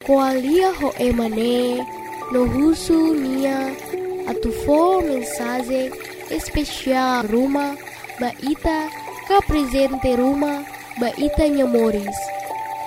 Koalia ho emane no husu nia atufo mensagem especial Ruma ba ita ka presente Ruma ba ita nhamores.